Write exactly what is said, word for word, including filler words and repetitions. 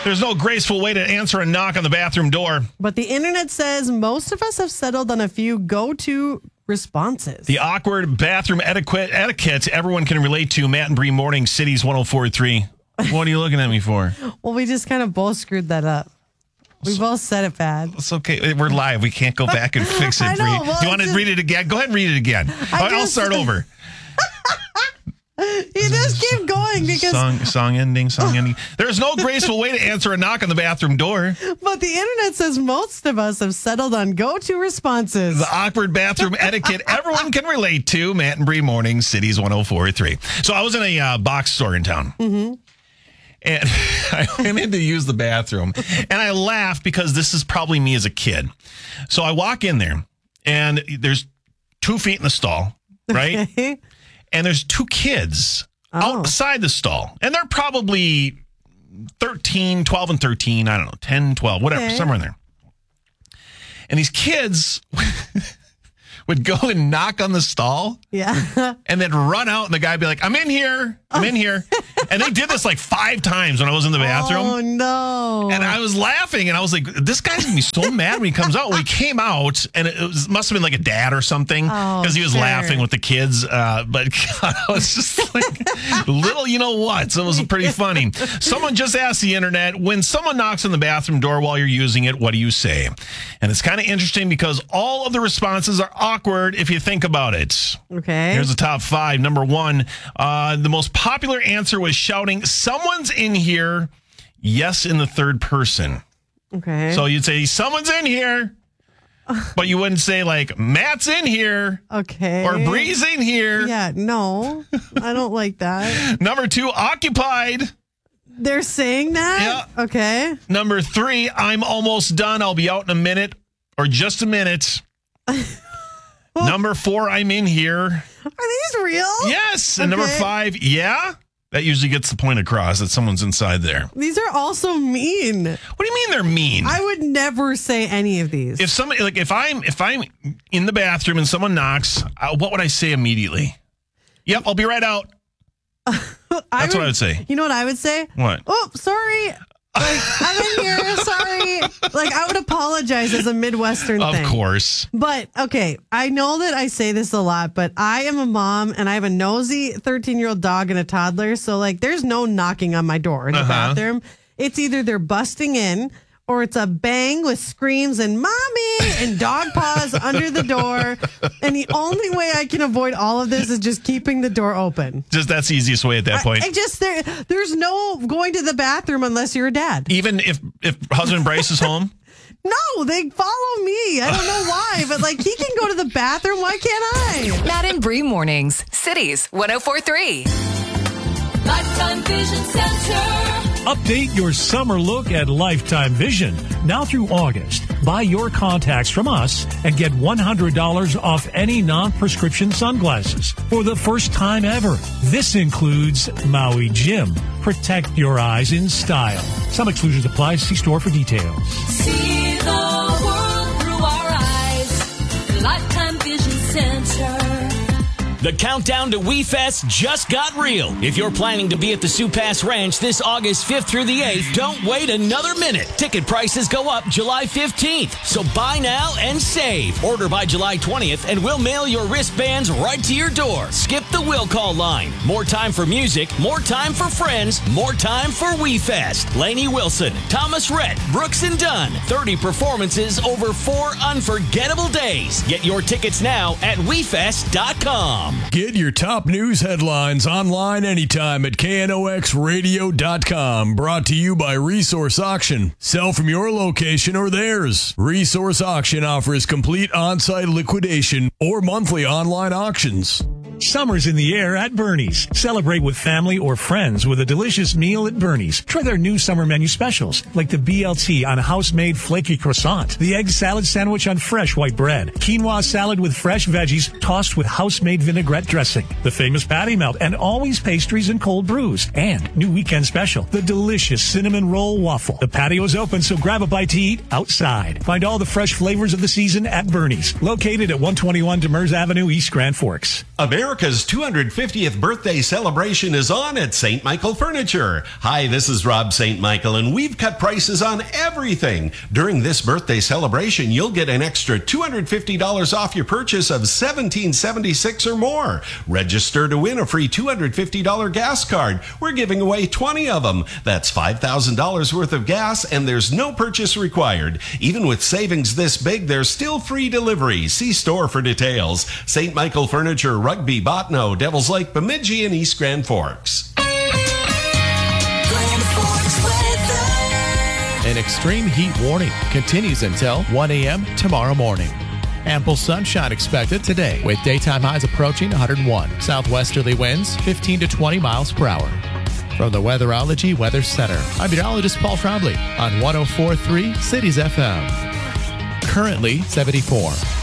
There's no graceful way to answer a knock on the bathroom door. But the internet says most of us have settled on a few go-to responses. The awkward bathroom etiquette etiquette everyone can relate to. Matt and Bree Morning, Cities one oh four point three. What are you looking at me for? Well, we just kind of both screwed that up. We both said it bad. It's okay. We're live. We can't go back and fix it. I know. Bree. Well, Do you want to just... read it again? Go ahead and read it again. I I'll just... start over. You just keep going because song, song ending, song ending. There's no graceful way to answer a knock on the bathroom door. But the internet says most of us have settled on go-to responses. The awkward bathroom etiquette everyone can relate to. Matt and Bree Morning, Cities one oh four point three. So I was in a uh, box store in town. Mm-hmm. And I went in to use the bathroom. And I laughed because this is probably me as a kid. So I walk in there and there's two feet in the stall, right? Okay. And there's two kids oh. outside the stall. And they're probably thirteen, twelve and thirteen. I don't know, ten, twelve, whatever, okay. somewhere in there. And these kids would go and knock on the stall. Yeah. And then run out and the guy would be like, I'm in here. I'm in here. And they did this like five times when I was in the bathroom. Oh, no. And I was laughing and I was like, this guy's going to be so mad when he comes out. When he came out, and it was, must have been like a dad or something because oh, he was sure. laughing with the kids. Uh, but God, I was just like, little, you know what? So it was pretty funny. Someone just asked the internet, when someone knocks on the bathroom door while you're using it, what do you say? And it's kind of interesting because all of the responses are awkward if you think about it. Okay. Here's the top five. Number one, uh, the most popular answer was shouting, someone's in here. Yes, in the third person. Okay. So you'd say, someone's in here. But you wouldn't say, like, Matt's in here. Okay. Or Bree's in here. Yeah, no. I don't like that. Number two, occupied. They're saying that? Yeah. Okay. Number three, I'm almost done. I'll be out in a minute or just a minute. Well, number four, I'm in here. Are these real? Yes. And okay. number five, yeah. That usually gets the point across that someone's inside there. These are also mean. What do you mean they're mean? I would never say any of these. If somebody, like, if I'm if I'm in the bathroom and someone knocks, uh, what would I say immediately? Yep, I'll be right out. That's would, what I would say. You know what I would say? What? Oh, sorry. Like, I'm in here. Sorry. Like, I would apologize as a Midwestern of thing. Of course. But, okay, I know that I say this a lot, but I am a mom and I have a nosy thirteen-year-old dog and a toddler. So, like, there's no knocking on my door in the uh-huh. bathroom. It's either they're busting in or it's a bang with screams and mommy and dog paws under the door. And the only way I can avoid all of this is just keeping the door open. Just that's the easiest way at that point. I, I just there, there's no going to the bathroom unless you're a dad. Even if if husband Bryce is home. No, they follow me. I don't know why, but like he can go to the bathroom. Why can't I? Matt and Bree Mornings, Cities one oh four point three. Lifetime Vision Center. Update your summer look at Lifetime Vision. Now through August, buy your contacts from us and get one hundred dollars off any non-prescription sunglasses for the first time ever. This includes Maui Jim. Protect your eyes in style. Some exclusions apply. See store for details. See the world through our eyes. Lifetime Vision Center. The countdown to WeFest just got real. If you're planning to be at the Sioux Pass Ranch this August fifth through the eighth, don't wait another minute. Ticket prices go up July fifteenth. So buy now and save. Order by July twentieth and we'll mail your wristbands right to your door. Skip the will call line. More time for music, more time for friends, more time for WeFest. Lainey Wilson, Thomas Rhett, Brooks and Dunn. thirty performances over four unforgettable days. Get your tickets now at we fest dot com. Get your top news headlines online anytime at K N O X radio dot com. Brought to you by Resource Auction. Sell from your location or theirs. Resource Auction offers complete on-site liquidation or monthly online auctions. Summer's in the air at Bernie's. Celebrate with family or friends with a delicious meal at Bernie's. Try their new summer menu specials, like the B L T on house-made flaky croissant, the egg salad sandwich on fresh white bread, quinoa salad with fresh veggies tossed with house-made vinaigrette dressing, the famous patty melt, and always pastries and cold brews. And new weekend special, the delicious cinnamon roll waffle. The patio's open, so grab a bite to eat outside. Find all the fresh flavors of the season at Bernie's, located at one twenty-one Demers Avenue, East Grand Forks. America's two hundred fiftieth birthday celebration is on at Saint Michael Furniture. Hi, this is Rob Saint Michael, and we've cut prices on everything. During this birthday celebration, you'll get an extra two hundred fifty dollars off your purchase of seventeen seventy-six or more. Register to win a free two hundred fifty dollars gas card. We're giving away twenty of them. That's five thousand dollars worth of gas, and there's no purchase required. Even with savings this big, there's still free delivery. See store for details. Saint Michael Furniture, Rugby, Botno, Devils Lake, Bemidji, and East Grand Forks. An extreme heat warning continues until one a.m. tomorrow morning. Ample sunshine expected today with daytime highs approaching one hundred one. Southwesterly winds fifteen to twenty miles per hour. From the Weatherology Weather Center, I'm meteorologist Paul Trombley on one oh four point three Cities F M. Currently seventy-four.